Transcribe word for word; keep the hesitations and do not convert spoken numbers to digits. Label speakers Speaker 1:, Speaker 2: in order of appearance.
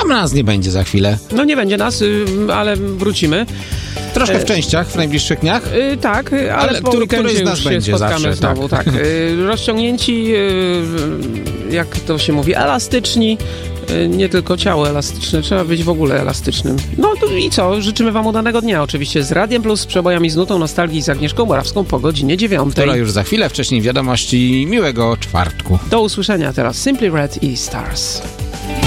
Speaker 1: nas nie będzie za chwilę.
Speaker 2: No nie będzie nas, y, ale wrócimy.
Speaker 1: Troszkę
Speaker 2: E,
Speaker 1: w częściach w najbliższych dniach.
Speaker 2: Y, tak, ale,
Speaker 1: Ale
Speaker 2: po
Speaker 1: który-
Speaker 2: weekendzie
Speaker 1: któryś z nas
Speaker 2: już się
Speaker 1: będzie
Speaker 2: spotkamy
Speaker 1: zawsze,
Speaker 2: znowu.
Speaker 1: tak.
Speaker 2: Tak. Y, rozciągnięci, y, jak to się mówi, elastyczni. Y, nie tylko ciało elastyczne, trzeba być w ogóle elastycznym. No to i co? Życzymy wam udanego dnia. Oczywiście z Radiem Plus, z przebojami z nutą nostalgii z Agnieszką Morawską po godzinie dziewiątej.
Speaker 1: Która już za chwilę, wcześniej wiadomości. Miłego czwartku.
Speaker 2: Do usłyszenia teraz. Simply Red i Stars.